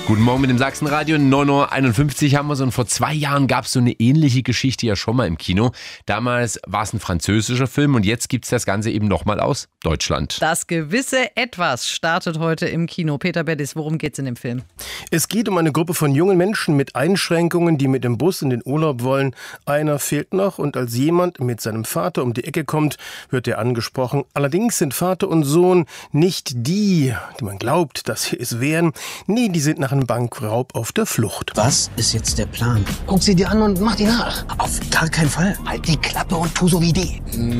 Guten Morgen mit dem Sachsenradio, 9:51 Uhr haben wir es und vor 2 Jahren gab es so eine ähnliche Geschichte ja schon mal im Kino. Damals war es ein französischer Film und jetzt gibt es das Ganze eben nochmal aus Deutschland. Das gewisse Etwas startet heute im Kino. Peter Bettis, worum geht's in dem Film? Es geht um eine Gruppe von jungen Menschen mit Einschränkungen, die mit dem Bus in den Urlaub wollen. Einer fehlt noch und als jemand mit seinem Vater um die Ecke kommt, wird er angesprochen. Allerdings sind Vater und Sohn nicht die man glaubt, dass sie es wären. Nee, die sind nach einem Bankraub auf der Flucht. Was ist jetzt der Plan? Guck sie dir an und mach die nach. Auf gar keinen Fall. Halt die Klappe und tu so wie die.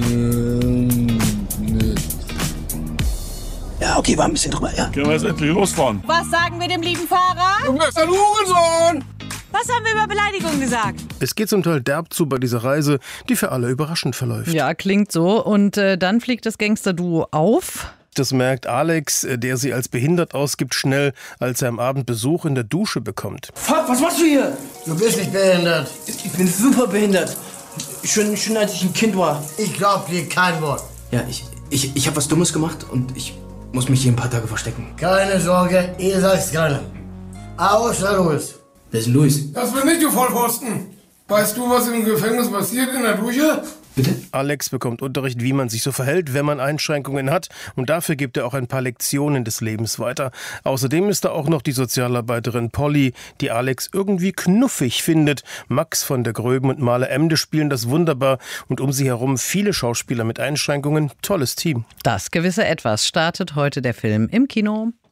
Ja, okay, war ein bisschen drüber, ja. Können wir jetzt endlich losfahren? Was sagen wir dem lieben Fahrer? Du bist ein Hurensohn! Was haben wir über Beleidigung gesagt? Es geht zum Teil derb zu bei dieser Reise, die für alle überraschend verläuft. Ja, klingt so. Und dann fliegt das Gangsterduo auf. Das merkt Alex, der sie als behindert ausgibt, schnell, als er am Abend Besuch in der Dusche bekommt. Fuck, was machst du hier? Du bist nicht behindert. Ich bin super behindert. Schon als ich ein Kind war. Ich glaub dir kein Wort. Ja, ich habe was Dummes gemacht und ich muss mich hier ein paar Tage verstecken. Keine Sorge, ihr seid's keiner. Außer Louis. Wer ist denn Luis? Das bin ich, du Vollpfosten. Weißt du, was im Gefängnis passiert in der Dusche? Bitte? Alex bekommt Unterricht, wie man sich so verhält, wenn man Einschränkungen hat. Und dafür gibt er auch ein paar Lektionen des Lebens weiter. Außerdem ist da auch noch die Sozialarbeiterin Polly, die Alex irgendwie knuffig findet. Max von der Gröben und Maler Emde spielen das wunderbar. Und um sie herum viele Schauspieler mit Einschränkungen. Tolles Team. Das gewisse Etwas startet heute der Film im Kino.